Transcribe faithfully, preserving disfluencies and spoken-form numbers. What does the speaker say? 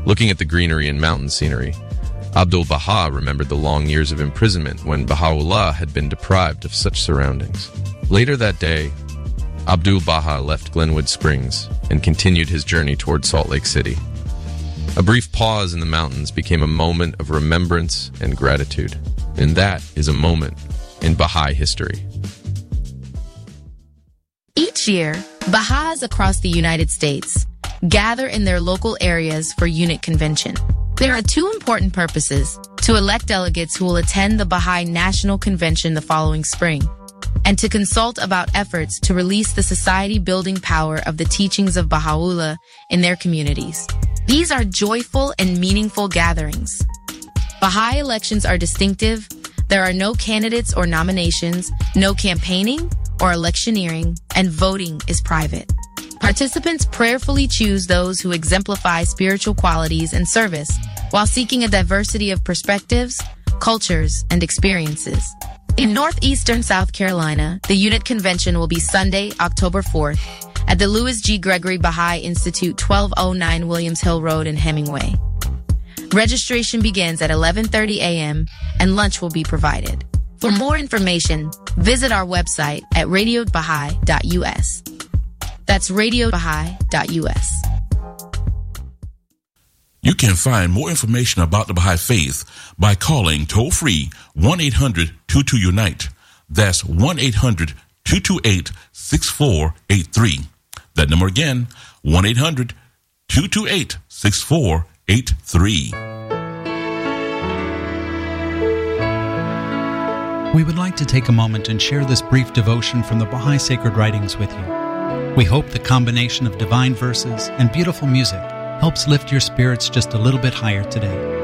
Looking at the greenery and mountain scenery, Abdu'l-Baha remembered the long years of imprisonment when Baha'u'llah had been deprived of such surroundings. Later that day, Abdu'l-Baha left Glenwood Springs and continued his journey toward Salt Lake City. A brief pause in the mountains became a moment of remembrance and gratitude, and that is a moment in Baha'i history. Each year, Baha'is across the United States gather in their local areas for unit convention. There are two important purposes: to elect delegates who will attend the Baha'i National Convention the following spring, and to consult about efforts to release the society-building power of the teachings of Baha'u'llah in their communities. These are joyful and meaningful gatherings. Baha'i elections are distinctive. There are no candidates or nominations, no campaigning or electioneering, and voting is private. Participants prayerfully choose those who exemplify spiritual qualities and service while seeking a diversity of perspectives, cultures, and experiences. In northeastern South Carolina, the unit convention will be Sunday, October fourth, at the Louis G. Gregory Baha'i Institute, twelve oh nine Williams Hill Road in Hemingway. Registration begins at eleven thirty a.m. and lunch will be provided. For more information, visit our website at radio baha'i dot u s. That's radio baha'i dot u s. You can find more information about the Baha'i Faith by calling toll-free one eight hundred two two unite. That's one eight hundred two two eight six four eight three. That number again, one eight hundred two two eight six four eight three. We would like to take a moment and share this brief devotion from the Baha'i Sacred Writings with you. We hope the combination of divine verses and beautiful music helps lift your spirits just a little bit higher today.